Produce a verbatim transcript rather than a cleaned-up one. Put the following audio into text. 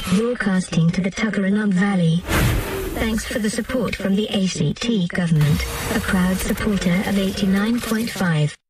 broadcasting to the Tuggeranong Valley. Thanks for the support from the A C T government, a proud supporter of eighty-nine point five.